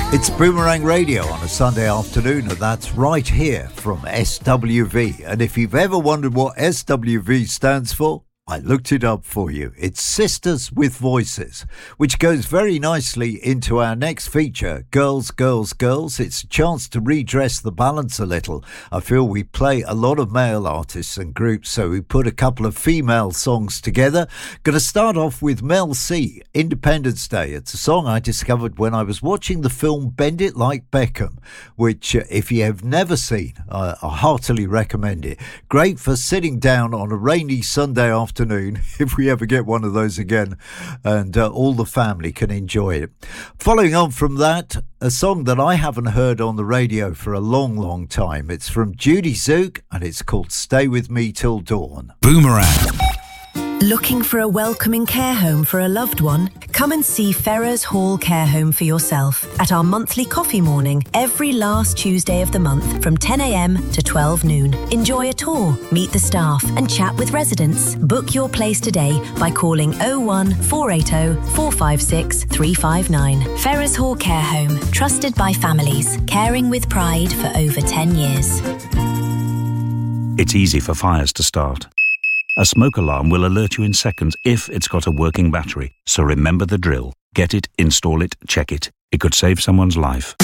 It's Boomerang Radio on a Sunday afternoon, and that's right here from SWV. And if you've ever wondered what SWV stands for, I looked it up for you. It's Sisters with Voices, which goes very nicely into our next feature, Girls, Girls, Girls. It's a chance to redress the balance a little. I feel we play a lot of male artists and groups, so we put a couple of female songs together. Going to start off with Mel C, Independence Day. It's a song I discovered when I was watching the film Bend It Like Beckham, which if you have never seen, I heartily recommend it. Great for sitting down on a rainy Sunday afternoon, if we ever get one of those again, and all the family can enjoy it. Following on from that, a song that I haven't heard on the radio for a long, long time. It's from Judy Zook, and it's called Stay With Me Till Dawn. Boomerang. Looking for a welcoming care home for a loved one? Come and see Ferrers Hall Care Home for yourself at our monthly coffee morning every last Tuesday of the month from 10 a.m. to 12 noon. Enjoy a tour, meet the staff and chat with residents. Book your place today by calling 01 480 456 359. Ferrers Hall Care Home, trusted by families, caring with pride for over 10 years. It's easy for fires to start. A smoke alarm will alert you in seconds if it's got a working battery. So remember the drill. Get it, install it, check it. It could save someone's life.